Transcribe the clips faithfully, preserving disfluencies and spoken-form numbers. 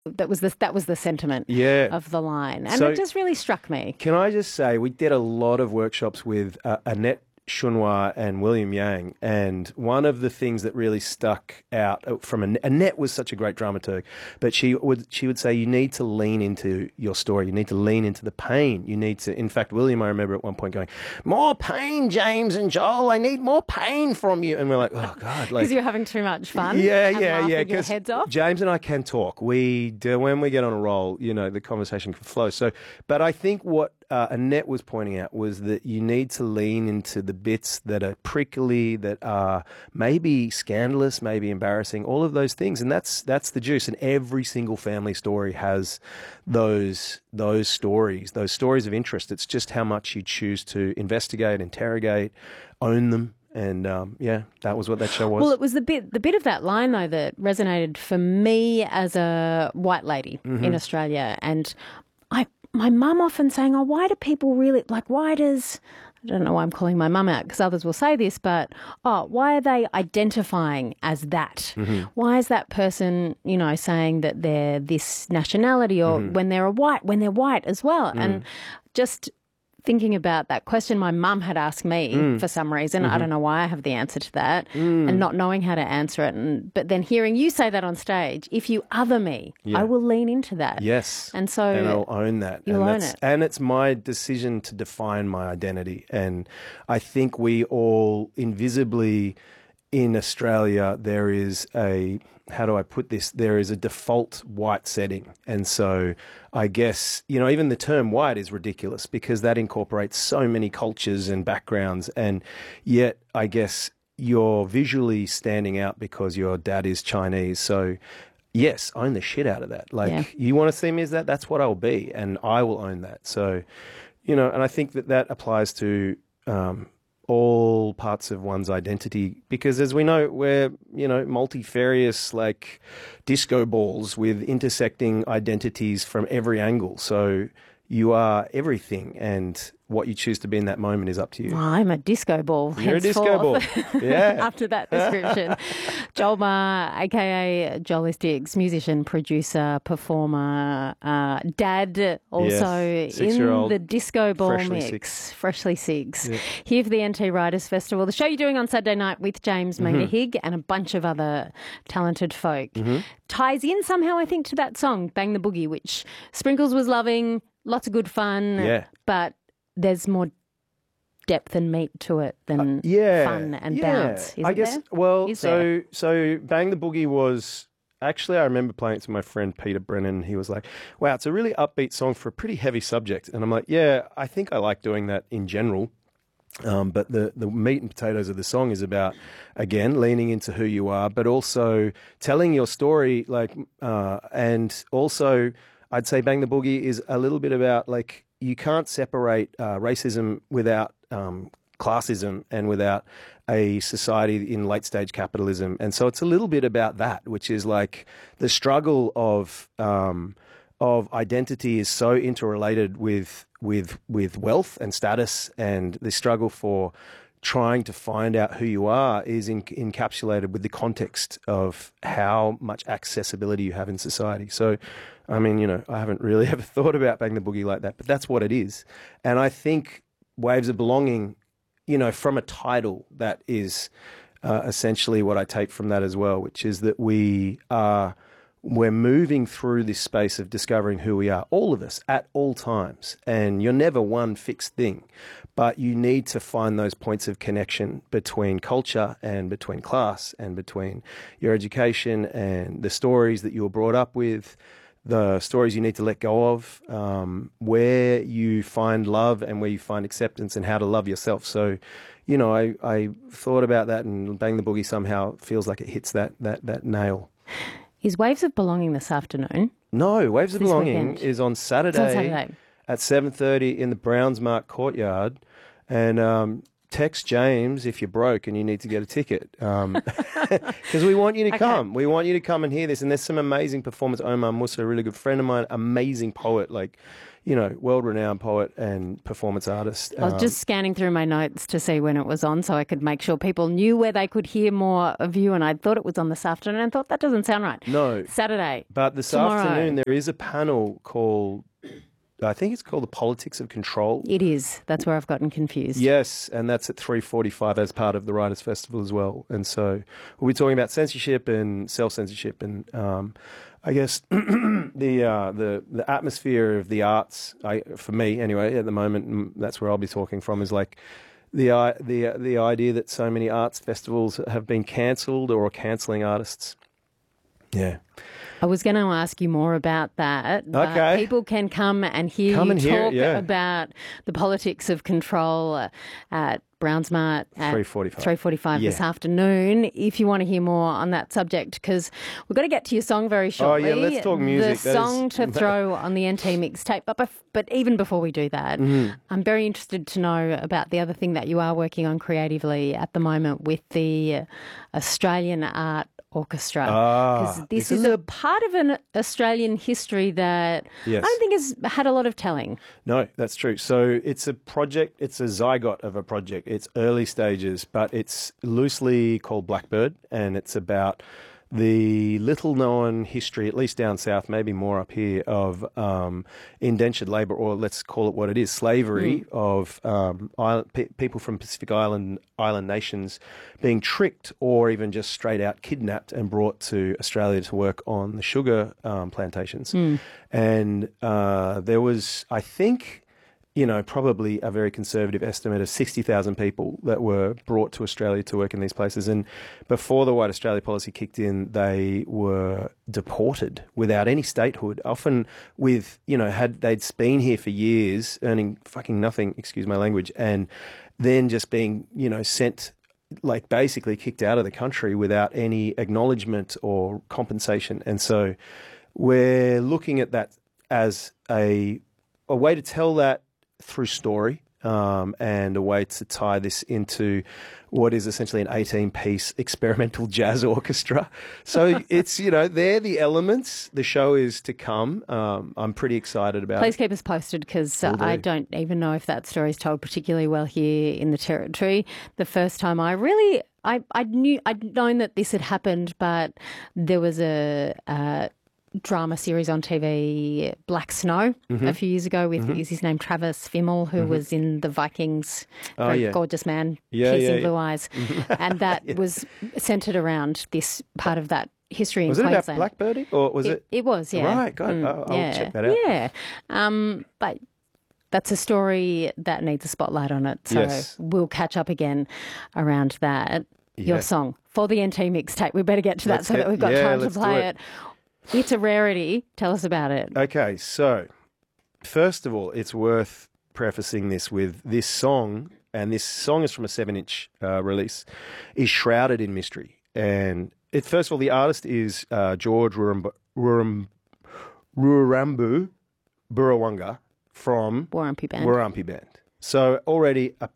That was the that was the sentiment Yeah. of the line, and So- it just really struck me. Can I just say, we did a lot of workshops with uh, Annette Chunwa and William Yang, and one of the things that really stuck out from Annette, Annette was such a great dramaturg, but she would she would say you need to lean into your story, you need to lean into the pain, you need to. In fact, William, I remember at one point going, "More pain, James and Joel. I need more pain from you," and we're like, "Oh God!" Like Because you're having too much fun. Yeah, and yeah, laughing yeah. your Because heads off. James and I can talk. We do, when we get on a roll, you know, the conversation can flow. So, but I think what uh, Annette was pointing out was that you need to lean into the bits that are prickly, that are maybe scandalous, maybe embarrassing, all of those things, and that's that's the juice. And every single family story has those those stories, those stories of interest. It's just how much you choose to investigate, interrogate, own them. And um, yeah, that was what that show was. Well, it was the bit the bit of that line though that resonated for me as a white lady Mm-hmm. in Australia, and I my mum often saying, "Oh, why do people really like? Why does?" I don't know why I'm calling my mum out because others will say this, but oh, why are they identifying as that? Mm-hmm. Why is that person, you know, saying that they're this nationality or Mm-hmm. when they're a white, when they're white as well? Mm. And just thinking about that question my mum had asked me Mm. for some reason. Mm-hmm. I don't know why I have the answer to that and not knowing how to answer it. And but then hearing you say that on stage, if you other me, Yeah. I will lean into that. Yes. And so and I'll own that. you'll and own that's- it. And it's my decision to define my identity. And I think we all invisibly in Australia, there is a, how do I put this? There is a default white setting. And so I guess, you know, even the term white is ridiculous because that incorporates so many cultures and backgrounds. And yet, I guess you're visually standing out because your dad is Chinese. So yes, own the shit out of that. Like, Yeah. you want to see me as that? That's what I'll be. And I will own that. So, you know, and I think that that applies to um, all parts of one's identity because, as we know, we're, you know, multifarious, like disco balls with intersecting identities from every angle. So you are everything, and what you choose to be in that moment is up to you. Well, I'm a disco ball. You're a disco ball. henceforth. Yeah. After that description. Joel Marr, aka Jolistics, musician, producer, performer, uh, dad, also Yes. in Six-year-old, the disco ball freshly mix. six. Freshly six. Yeah. Here for the N T Writers Festival, the show you're doing on Saturday night with James Mm-hmm. Mangahig and a bunch of other talented folk. Ties in somehow, I think, to that song, Bang the Boogie, which Sprinkles was loving, lots of good fun, Yeah. but there's more depth and meat to it than yeah, fun and yeah. bounce. Is I it guess. there? Well, Is so there? so Bang the Boogie was actually, I remember playing it to my friend Peter Brennan. He was like, "Wow, it's a really upbeat song for a pretty heavy subject." And I'm like, "Yeah, I think I like doing that in general." Um, but the, the meat and potatoes of the song is about, again, leaning into who you are, but also telling your story. Like, uh, and also, I'd say Bang the Boogie is a little bit about, like, you can't separate uh, racism without um, classism and without a society in late stage capitalism. And so it's a little bit about that, which is like the struggle of um, of identity is so interrelated with with with wealth and status, and the struggle for trying to find out who you are is in, encapsulated with the context of how much accessibility you have in society. So, I mean, you know, I haven't really ever thought about Bang the Boogie like that, but that's what it is. And I think Waves of Belonging, you know, from a title, that is uh, essentially what I take from that as well, which is that we are, we're moving through this space of discovering who we are, all of us, at all times. And you're never one fixed thing, but you need to find those points of connection between culture and between class and between your education and the stories that you were brought up with, the stories you need to let go of, um, where you find love and where you find acceptance, and how to love yourself. So, you know, I, I thought about that, and Bang the Boogie somehow feels like it hits that that that nail. Is Waves of Belonging this afternoon? No, Waves of This Belonging weekend. is on Saturday, It's on Saturday. at seven thirty in the Brownsmark Courtyard. And um, text James if you're broke and you need to get a ticket, because um, we want you to Okay. come. We want you to come and hear this. And there's some amazing performers. Omar Musa, a really good friend of mine, amazing poet, like, you know, world-renowned poet and performance artist. I was Um, just scanning through my notes to see when it was on so I could make sure people knew where they could hear more of you, and I thought it was on this afternoon. I thought that doesn't sound right. No. Saturday. But this tomorrow. afternoon there is a panel called, I think it's called The Politics of Control. It is. That's where I've gotten confused. Yes, and that's at three forty-five as part of the Writers' Festival as well. And so we'll be talking about censorship and self-censorship and um, I guess the uh, the the atmosphere of the arts, I, for me anyway, at the moment, mm, that's where I'll be talking from, is like the uh, the uh, the idea that so many arts festivals have been cancelled or are cancelling artists. Yeah. I was going to ask you more about that. But Okay. people can come and hear Come you and hear it, talk yeah. about the politics of control uh, at Brownsmart at three forty-five. three forty-five this Yeah. afternoon, if you want to hear more on that subject, because we've got to get to your song very shortly. Oh, yeah, let's talk music. The That song is- to throw on the N T mixtape. But, bef- but even before we do that, Mm-hmm. I'm very interested to know about the other thing that you are working on creatively at the moment with the Australian Art Orchestra. Ah, Because this, this is, is a a- part of an Australian history that Yes. I don't think has had a lot of telling. No, that's true. So it's a project, it's a zygote of a project. It's early stages, but it's loosely called Blackbird, and it's about the little known history, at least down south, maybe more up here, of um, indentured labour, or let's call it what it is, slavery of um, island, pe- people from Pacific Island island nations being tricked or even just straight out kidnapped and brought to Australia to work on the sugar um, plantations. And uh, there was, I think, you know, probably a very conservative estimate of sixty thousand people that were brought to Australia to work in these places. And before the White Australia policy kicked in, they were deported without any statehood, often with, you know, had they'd been here for years, earning fucking nothing, excuse my language, and then just being, you know, sent, like basically kicked out of the country without any acknowledgement or compensation. And so we're looking at that as a a way to tell that through story, um, and a way to tie this into what is essentially an eighteen-piece experimental jazz orchestra. So it's, you know, they're the elements. The show is to come. Um, I'm pretty excited about Please it. keep us posted, because uh, Will do. I don't even know if that story is told particularly well here in the Territory. The first time I really, I, I knew, I'd known that this had happened, but there was a, a drama series on T V, Black Snow, Mm-hmm. a few years ago with, is his name Travis Fimmel, who was in The Vikings, Oh, very yeah. gorgeous man, Yeah, piercing yeah, yeah. blue eyes. And that was centred around this part of that history in Was it about Queensland. blackbirding, or was it? It was, yeah. Right, God, Mm, I'll- I'll yeah. check that out. Yeah. Um, but that's a story that needs a spotlight on it. So Yes. we'll catch up again around that. Your Yeah. song for the N T mixtape. We better get to that Let's so get- that we've got yeah, time to let's do play it. it. It's a rarity. Tell us about it. Okay, so first of all, it's worth prefacing this with this song, and this song is from a seven-inch uh, release, is shrouded in mystery. And it, first of all, the artist is uh, George Ruram- Ruram- Rurambu Burrawanga from Warumpi Band. Warumpi Band. So already a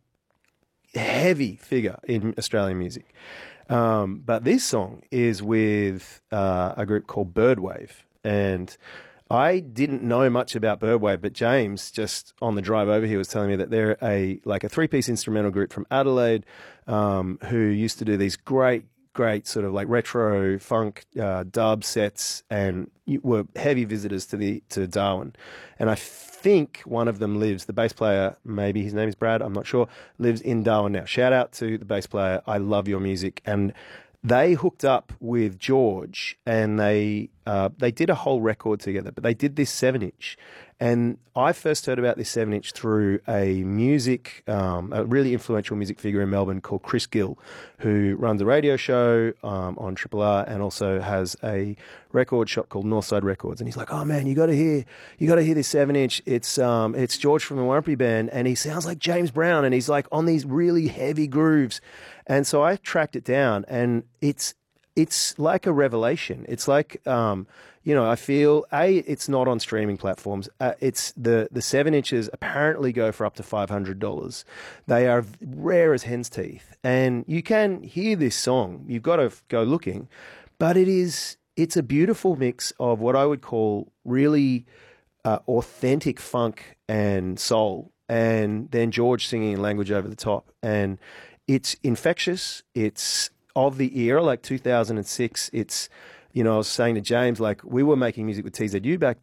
heavy figure in Australian music. Um, but this song is with uh, a group called Birdwave. And I didn't know much about Birdwave, but James, just on the drive over here, was telling me that they're a like a three-piece instrumental group from Adelaide, um, who used to do these great, great sort of like retro funk uh, dub sets, and you- were heavy visitors to the to Darwin. And I think one of them lives, the bass player, maybe his name is Brad, I'm not sure, lives in Darwin now. Shout out to the bass player. I love your music. And they hooked up with George, and they uh, they did a whole record together, but they did this seven inch. And I first heard about this seven inch through a music, um, a really influential music figure in Melbourne called Chris Gill, who runs a radio show um, on Triple R and also has a record shop called Northside Records. And he's like, "Oh man, you got to hear, you got to hear this seven inch. It's um, it's George from the Warumpi Band, and he sounds like James Brown, and he's like on these really heavy grooves." And so I tracked it down, and it's it's like a revelation. It's like, um, you know, I feel a it's not on streaming platforms. Uh, it's the the seven inches apparently go for up to five hundred dollars. They are rare as hen's teeth, and you can hear this song. You've got to go looking, but it is it's a beautiful mix of what I would call really uh, authentic funk and soul, and then George singing in language over the top, and it's infectious. It's of the era, like two thousand six. It's, you know, I was saying to James, like, we were making music with T Z U back